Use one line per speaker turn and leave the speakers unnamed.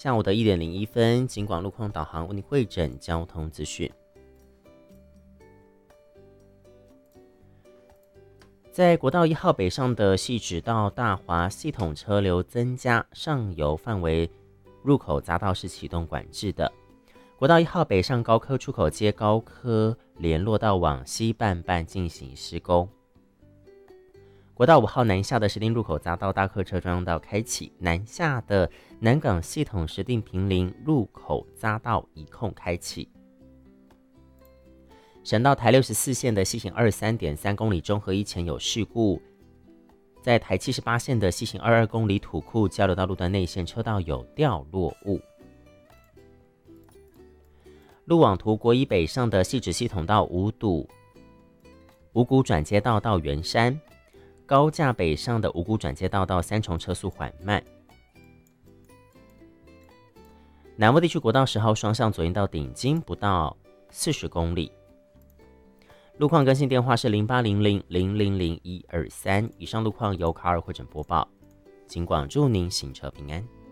下午的1点01分，警广路况导航为您汇整交通资讯。在国道1号北上的汐止到大华系统车流增加，上游范围入口匝道是启动管制的。国道1号北上高科出口街高科联络道往西半半进行施工。国道5号南下的石碇入口匝道大客车专用道开启，南下的南港系统石碇坪林入口匝道一控开启。省道台64线的西行23.3公里中和一前有事故，在台78线的西行22公里土库交流道路段内线车道有掉落物。路网图国一北上的汐止系统道五股转接道到圆山，高架北上的五股转接道到三重车速缓慢。南部地区国道10号双向左营到顶金不到40公里。路况更新电话是0800000123。以上路况由卡尔汇整播报，警广祝您行车平安。